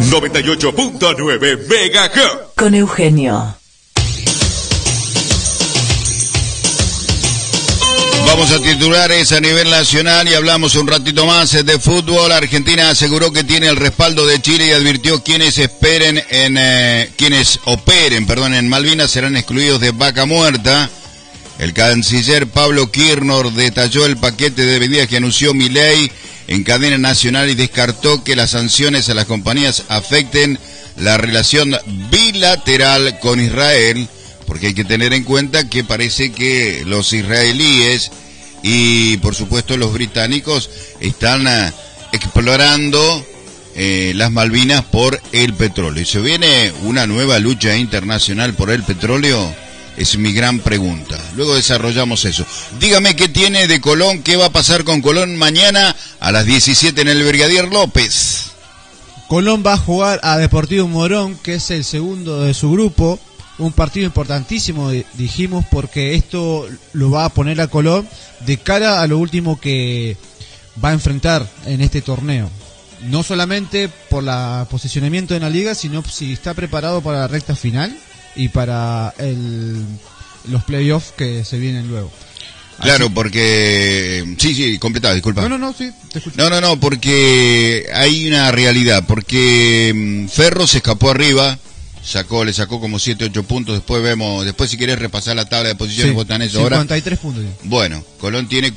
98.9 MHz. Con Eugenio. Vamos a titulares a nivel nacional y hablamos un ratito más de fútbol. Argentina aseguró que tiene el respaldo de Chile y advirtió quienes operen en Malvinas serán excluidos de vaca muerta. El canciller Pablo Kirchner detalló el paquete de medidas que anunció Milei en cadena nacional y descartó que las sanciones a las compañías afecten la relación bilateral con Israel, porque hay que tener en cuenta que parece que los israelíes y por supuesto los británicos están explorando las Malvinas por el petróleo. ¿Y se viene una nueva lucha internacional por el petróleo? Es mi gran pregunta. Luego desarrollamos eso. Dígame qué tiene de Colón, qué va a pasar con Colón mañana a las 17 en el Brigadier López. Colón va a jugar a Deportivo Morón, que es el segundo de su grupo. Un partido importantísimo, dijimos, porque esto lo va a poner a Colón de cara a lo último que va a enfrentar en este torneo. No solamente por el posicionamiento en la liga, sino si está preparado para la recta final y para los playoffs que se vienen luego. Claro, así, porque... Sí, completado, disculpa. No, sí, te escucho. No, porque hay una realidad, porque Ferro se escapó arriba, le sacó como 7-8 puntos, después si querés repasar la tabla de posiciones, votan eso 53 puntos. Bueno, Colón tiene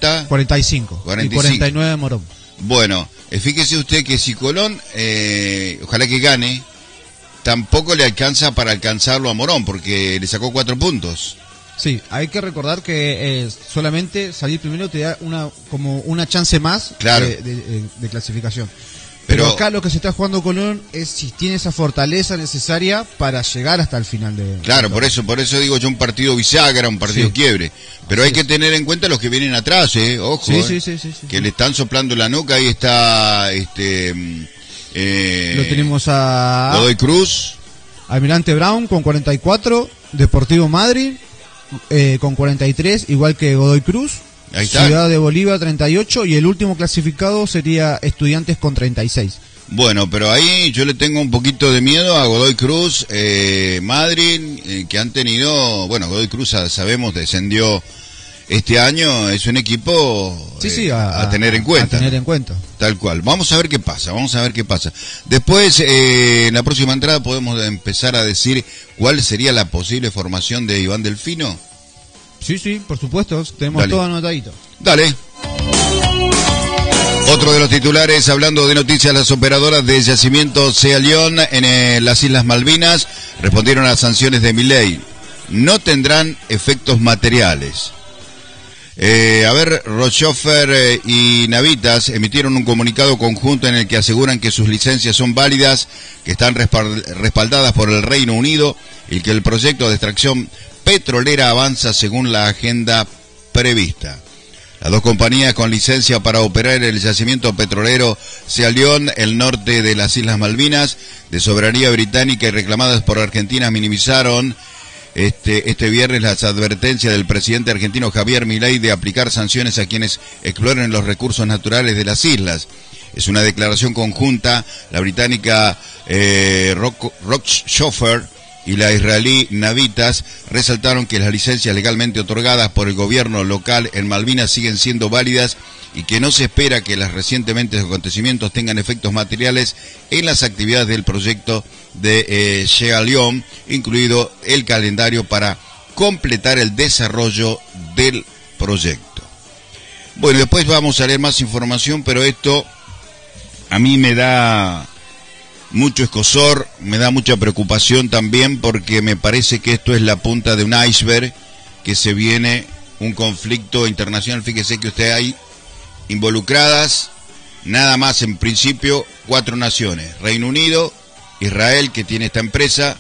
45 y 49 Morón. Bueno, fíjese usted que si Colón, ojalá que gane, tampoco le alcanza para alcanzarlo a Morón, porque le sacó 4 puntos. Sí, hay que recordar que solamente salir primero te da una chance más, claro, de clasificación. Pero acá lo que se está jugando Colón es si tiene esa fortaleza necesaria para llegar hasta el final de... Claro, por eso digo yo, un partido bisagra, un partido quiebre. Pero hay que tener en cuenta los que vienen atrás, ojo, sí, que le están soplando la nuca. Ahí está, lo tenemos a... Godoy Cruz, Almirante Brown con 44, Deportivo Madrid con 43, igual que Godoy Cruz. Ahí está. Ciudad de Bolívar 38 y el último clasificado sería Estudiantes con 36. Bueno, pero ahí yo le tengo un poquito de miedo a Godoy Cruz, Madrid, que han tenido, bueno, Godoy Cruz sabemos descendió este año, es un equipo a tener en cuenta. A tener en cuenta. Tal cual. Vamos a ver qué pasa. Después, en la próxima entrada podemos empezar a decir cuál sería la posible formación de Iván Delfino. Sí, por supuesto, tenemos todo anotadito. Dale. Otro de los titulares, hablando de noticias, las operadoras de yacimiento Sea León en las Islas Malvinas respondieron a las sanciones de Milei. No tendrán efectos materiales. Rochofer y Navitas emitieron un comunicado conjunto en el que aseguran que sus licencias son válidas, que están respaldadas por el Reino Unido y que el proyecto de extracción petrolera avanza según la agenda prevista. Las dos compañías con licencia para operar el yacimiento petrolero Sea León, el norte de las Islas Malvinas, de soberanía británica y reclamadas por Argentina, minimizaron este viernes las advertencias del presidente argentino Javier Milei de aplicar sanciones a quienes exploren los recursos naturales de las islas. Es una declaración conjunta. La británica Rochofer y la israelí Navitas resaltaron que las licencias legalmente otorgadas por el gobierno local en Malvinas siguen siendo válidas y que no se espera que los recientes acontecimientos tengan efectos materiales en las actividades del proyecto de Sea León, incluido el calendario para completar el desarrollo del proyecto. Bueno, después vamos a leer más información, pero esto a mí me da mucho escozor, me da mucha preocupación también, porque me parece que esto es la punta de un iceberg, que se viene un conflicto internacional. Fíjese que usted hay involucradas nada más en principio 4 naciones: Reino Unido, Israel, que tiene esta empresa,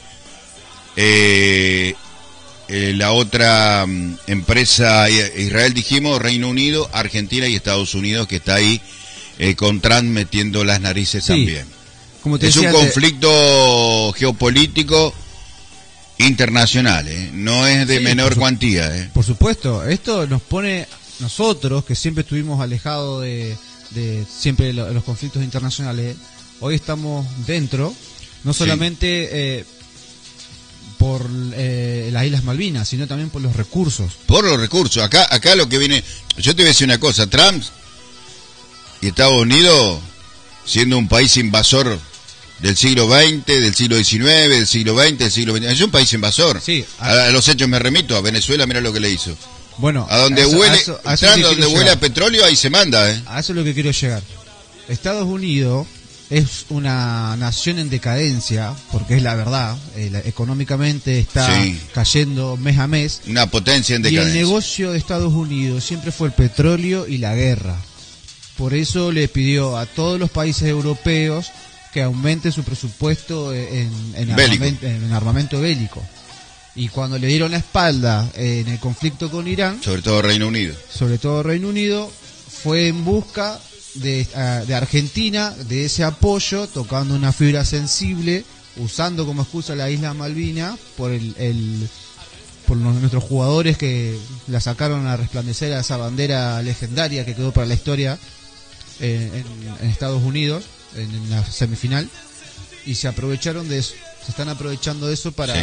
la otra empresa, Israel dijimos, Reino Unido, Argentina y Estados Unidos, que está ahí con Trump metiendo las narices también. Como te es decía, un conflicto geopolítico internacional, no es de menor cuantía. Por supuesto, esto nos pone, nosotros que siempre estuvimos alejados de siempre los conflictos internacionales. Hoy estamos dentro, no solamente por las Islas Malvinas, sino también por los recursos. Por los recursos. Acá lo que viene... Yo te voy a decir una cosa. Trump y Estados Unidos, siendo un país invasor del siglo XX, del siglo XIX, del siglo XX, del siglo XX... Es un país invasor. Sí, a los hechos me remito. A Venezuela, mira lo que le hizo. Bueno, a donde huele a petróleo, ahí se manda. A eso es lo que quiero llegar. Estados Unidos es una nación en decadencia, porque es la verdad, económicamente está cayendo mes a mes. Una potencia en decadencia. Y el negocio de Estados Unidos siempre fue el petróleo y la guerra. Por eso le pidió a todos los países europeos que aumente su presupuesto en armamento bélico. Y cuando le dieron la espalda en el conflicto con Irán, sobre todo Reino Unido, fue en busca de Argentina, de ese apoyo, tocando una fibra sensible, usando como excusa la isla Malvinas por nuestros jugadores que la sacaron a resplandecer a esa bandera legendaria que quedó para la historia en Estados Unidos en la semifinal, y se aprovecharon de eso, se están aprovechando de eso para... Sí.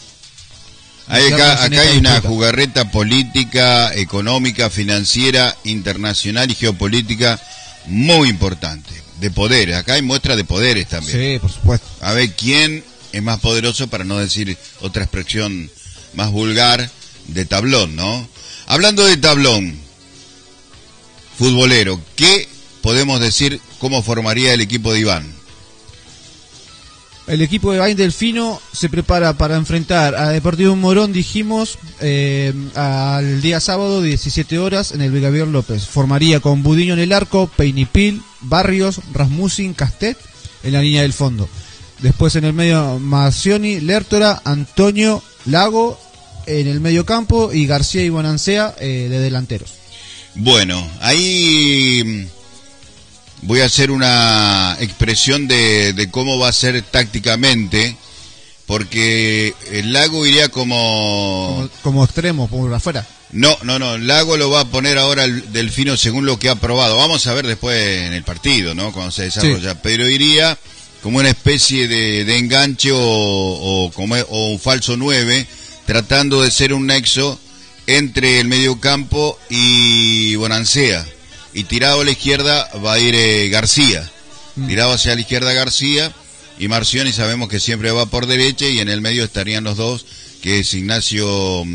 Acá hay una jugarreta política, económica, financiera, internacional y geopolítica muy importante, de poderes. Acá hay muestra de poderes también. Sí, por supuesto. A ver quién es más poderoso, para no decir otra expresión más vulgar, de tablón, ¿no? Hablando de tablón futbolero, ¿qué podemos decir cómo formaría el equipo de Iván? El equipo de Iván Delfino se prepara para enfrentar a Deportivo Morón, dijimos, al día sábado, 17 horas, en el Brigadier López. Formaría con Budiño en el arco, Peinipil, Barrios, Rasmussen, Castet en la línea del fondo. Después en el medio, Marcioni, Lertora, Antonio, Lago en el medio campo y García y Bonancea de delanteros. Bueno, ahí... voy a hacer una expresión de cómo va a ser tácticamente, porque el Lago iría como extremo, por afuera. No, el Lago lo va a poner ahora el Delfino según lo que ha probado. Vamos a ver después en el partido, ¿no? Cuando se desarrolla. Sí. Pero iría como una especie de enganche o un falso 9, tratando de ser un nexo entre el mediocampo y Bonancea. Y tirado a la izquierda va a ir García. Tirado hacia la izquierda García. Y Marcioni sabemos que siempre va por derecha. Y en el medio estarían los dos, que es Ignacio,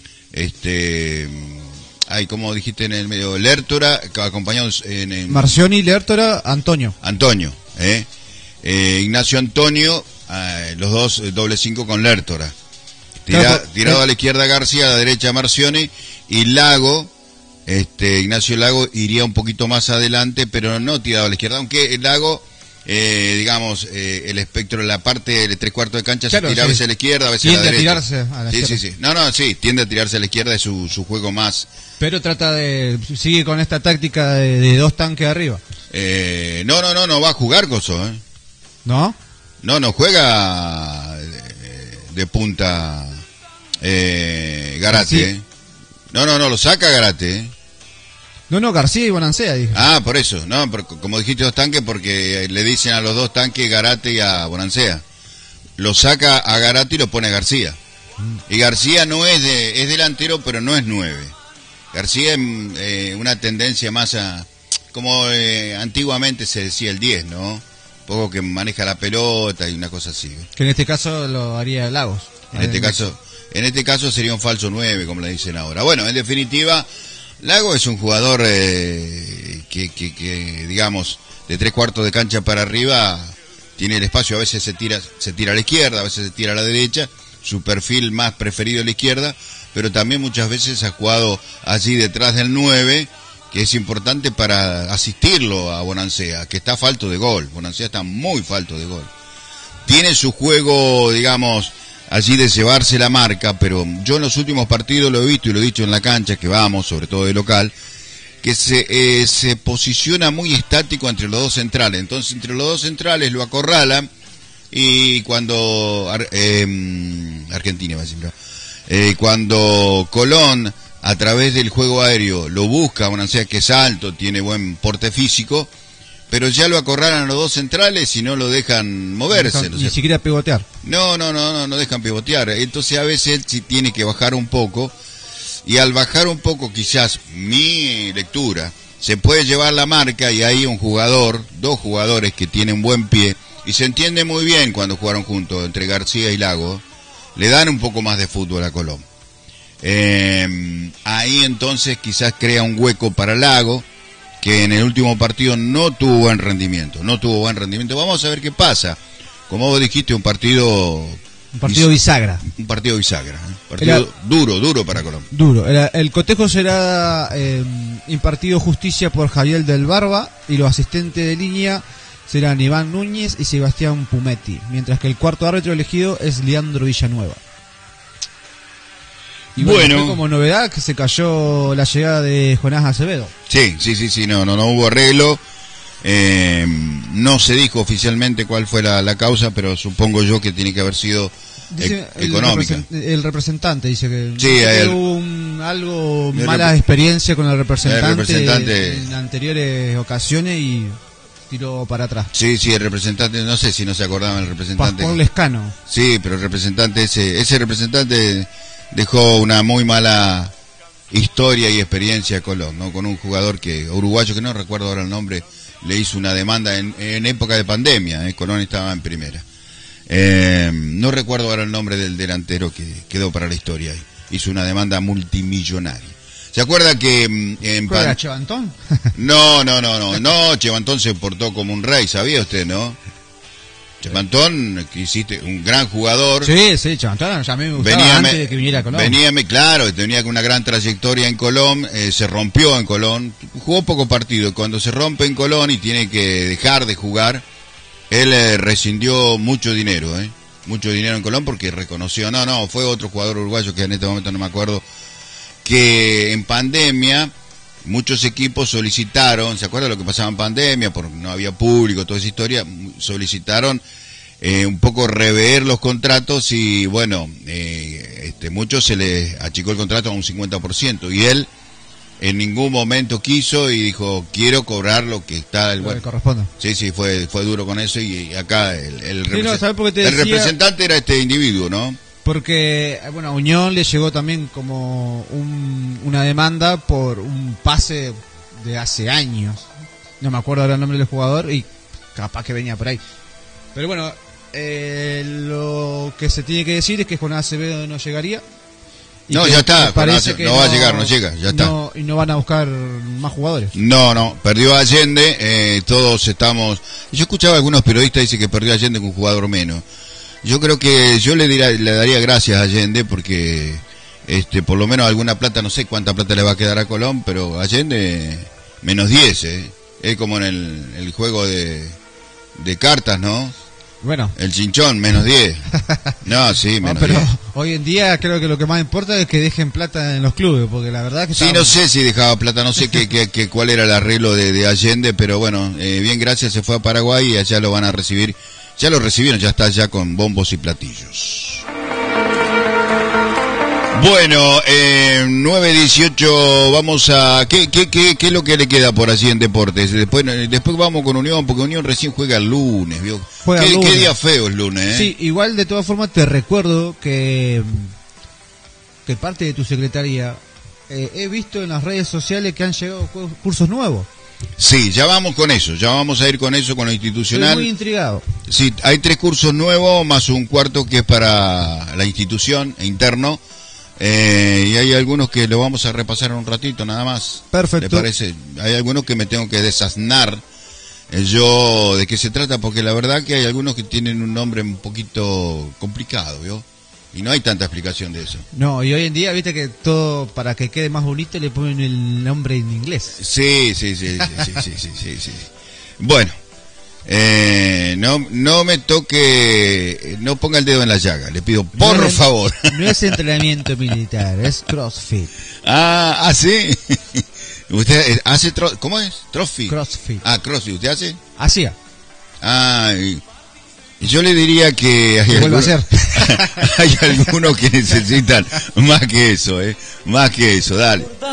como dijiste en el medio, Lertora, acompañados en Marcioni, Lertora, Antonio. Ignacio Antonio, los dos doble 5 con Lertora. Tirado a la izquierda García, a la derecha Marcioni. Y Lago... Ignacio Lago iría un poquito más adelante, pero no tirado a la izquierda, aunque el Lago, el espectro, la parte de 3/4 de cancha, se tira a veces a la izquierda, a veces a la derecha. Tiende a tirarse a la izquierda. Sí, tiende a tirarse a la izquierda, es su juego más. Pero sigue con esta táctica de dos tanques arriba. No va a jugar Coso, ¿No? No juega de punta Garate, sí. No, lo saca Garate, No, García y Bonancea, dije. Por eso, como dijiste dos tanques, porque le dicen a los dos tanques Garate y a Bonancea. Lo saca a Garate y lo pone a García. Y García no es delantero, pero no es 9. García es una tendencia más a, como antiguamente se decía, el 10, ¿no? Un poco que maneja la pelota y una cosa así. Que en este caso lo haría Lagos. En este caso sería un falso 9, como le dicen ahora. Bueno, en definitiva, Lago es un jugador que digamos, de 3/4 de cancha para arriba, tiene el espacio, a veces se tira a la izquierda, a veces se tira a la derecha, su perfil más preferido a la izquierda, pero también muchas veces ha jugado allí detrás del 9, que es importante para asistirlo a Bonancea, que está falto de gol. Bonancea está muy falto de gol. Tiene su juego, digamos, allí de llevarse la marca, pero yo en los últimos partidos lo he visto y lo he dicho en la cancha, que vamos, sobre todo de local, que se posiciona muy estático entre los dos centrales. Entonces entre los dos centrales lo acorralan, y cuando Argentina va a decir, cuando Colón a través del juego aéreo lo busca, o sea que es alto, tiene buen porte físico, pero ya lo acorralan a los dos centrales y no lo dejan moverse. Ni siquiera pivotear. No dejan pivotear. Entonces a veces él sí tiene que bajar un poco, y al bajar un poco, quizás mi lectura, se puede llevar la marca, y hay dos jugadores que tienen buen pie, y se entiende muy bien cuando jugaron juntos, entre García y Lago, le dan un poco más de fútbol a Colón. Ahí entonces quizás crea un hueco para Lago, que en el último partido no tuvo buen rendimiento. Vamos a ver qué pasa. Como vos dijiste, un partido bisagra. Un partido bisagra. Partido duro para Colón. Duro. El cotejo será impartido justicia por Javier del Barba, y los asistentes de línea serán Iván Núñez y Sebastián Pumetti, mientras que el cuarto árbitro elegido es Leandro Villanueva. Y bueno, como novedad que se cayó la llegada de Jonás Acevedo. Sí, no hubo arreglo. No se dijo oficialmente cuál fue la causa, pero supongo yo que tiene que haber sido económica. El representante dice que, sí, hubo mala experiencia con el representante en anteriores ocasiones y tiró para atrás. Sí, el representante, no sé si no se acordaba el representante. Pascual Lescano. Sí, pero el representante, ese representante dejó una muy mala historia y experiencia a Colón, ¿no? Con un jugador uruguayo, que no recuerdo ahora el nombre, le hizo una demanda en época de pandemia, Colón estaba en primera. No recuerdo ahora el nombre del delantero que quedó para la historia ahí. Hizo una demanda multimillonaria. ¿Se acuerda que ¿Era Chevantón? No, Chevantón se portó como un rey, ¿sabía usted, no? Chevantón, que hiciste un gran jugador. Sí, Chevantón, ya me gustaba antes de que viniera a Colón. Claro, tenía una gran trayectoria en Colón, se rompió en Colón, jugó poco partido, y cuando se rompe en Colón y tiene que dejar de jugar, él rescindió mucho dinero en Colón, porque reconoció, fue otro jugador uruguayo que en este momento no me acuerdo, que en pandemia muchos equipos solicitaron, ¿se acuerdan lo que pasaba en pandemia? Porque no había público, toda esa historia, solicitaron un poco rever los contratos, y bueno, muchos se les achicó el contrato a un 50%, y él en ningún momento quiso y dijo, quiero cobrar lo que está que corresponde. Sí, fue duro con eso, y acá el decía... representante era este individuo, ¿no? Porque, bueno, a Unión le llegó también como una demanda por un pase de hace años. No me acuerdo ahora el nombre del jugador, y capaz que venía por ahí. Pero bueno, lo que se tiene que decir es que Jonás Acevedo no llegaría. No, ya está, parece que no va a llegar, no llega, ya está. Y no van a buscar más jugadores. No, perdió a Allende, todos estamos... Yo escuchaba a algunos periodistas dicen que perdió a Allende con un jugador menos. Yo creo que yo le daría gracias a Allende, porque por lo menos alguna plata, no sé cuánta plata le va a quedar a Colón, pero Allende menos 10, es como en el juego de cartas, ¿no? Bueno, el chinchón, menos 10. No, sí, menos 10. Pero hoy en día creo que lo que más importa es que dejen plata en los clubes, porque la verdad que... Sí, no sé si dejaba plata, no sé cuál era el arreglo de Allende, pero bueno, bien, gracias, se fue a Paraguay y allá lo van a recibir. Ya lo recibieron, ya está ya con bombos y platillos. Bueno, 9:18, vamos a... ¿Qué es lo que le queda por allí en deportes? Después vamos con Unión, porque Unión recién juega el lunes, ¿vio? ¿Qué día feo el lunes, Sí, igual de todas formas te recuerdo que parte de tu secretaría, he visto en las redes sociales que han llegado cursos nuevos. Sí, ya vamos con eso, ya vamos a ir con eso, con lo institucional. Estoy muy intrigado. Sí, hay 3 cursos nuevos, más un cuarto que es para la institución interno, y hay algunos que lo vamos a repasar en un ratito nada más. Perfecto. ¿Le parece? Hay algunos que me tengo que desasnar yo de qué se trata, porque la verdad que hay algunos que tienen un nombre un poquito complicado, ¿vio? Y no hay tanta explicación de eso. No, y hoy en día, viste que todo, para que quede más bonito, le ponen el nombre en inglés. Sí. Bueno, no me toque, no ponga el dedo en la llaga, le pido, por favor. No es entrenamiento militar, es CrossFit. ¿Sí? ¿Usted hace ¿cómo es? ¿CrossFit? CrossFit. CrossFit, ¿usted hace? Hacía. Yo le diría que hay algunos que necesitan más que eso, más que eso, dale.